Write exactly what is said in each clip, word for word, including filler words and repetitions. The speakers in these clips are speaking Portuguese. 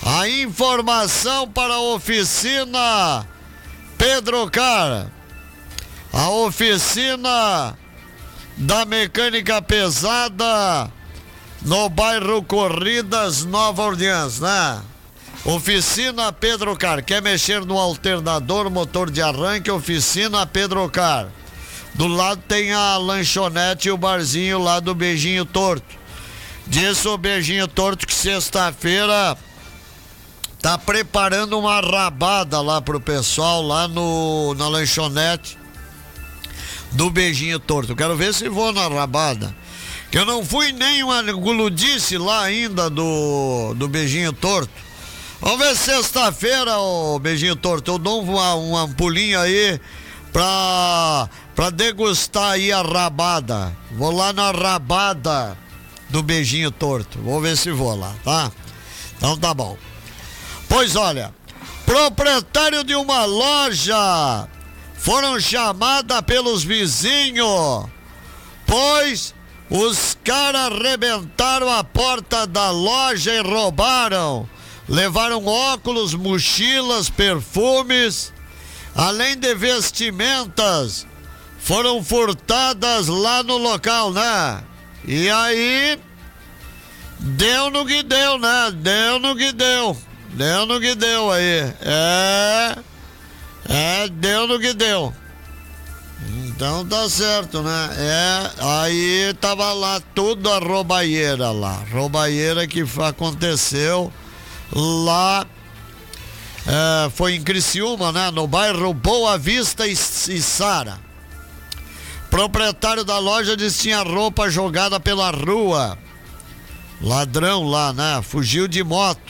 A informação para a oficina Pedro Car. A oficina da mecânica pesada no bairro Corridas, Nova Orleans, né? Oficina Pedro Car. Quer mexer no alternador, motor de arranque? Oficina Pedro Car. Do lado tem a lanchonete e o barzinho lá do Beijinho Torto. Disse o Beijinho Torto que sexta-feira tá preparando uma rabada lá pro pessoal lá no, na lanchonete do Beijinho Torto. Quero ver se vou na rabada. Que eu não fui nem uma guludice lá ainda do, do Beijinho Torto. Vamos ver sexta-feira, ô Beijinho Torto. Eu dou uma, uma pulinha aí pra, pra degustar aí a rabada. Vou lá na rabada do Beijinho Torto. Vou ver se vou lá, tá? Então tá bom. Pois olha, proprietário de uma loja foram chamados pelos vizinhos, pois os caras arrebentaram a porta da loja e roubaram. Levaram óculos, mochilas, perfumes, além de vestimentas, foram furtadas lá no local, né? E aí, deu no que deu, né? Deu no que deu. Deu no que deu aí. É. É, deu no que deu. Então tá certo, né? É, aí tava lá tudo a roubalheira lá. Roubalheira que aconteceu lá. É, foi em Criciúma, né? No bairro Boa Vista e, e Sara. Proprietário da loja disse que tinha roupa jogada pela rua. Ladrão lá, né? Fugiu de moto.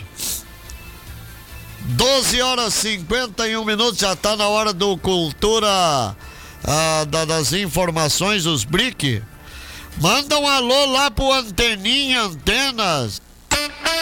doze horas e cinquenta e um minutos, já tá na hora do Cultura ah, da, das informações, os B R I C. Manda um alô lá pro Anteninha Antenas.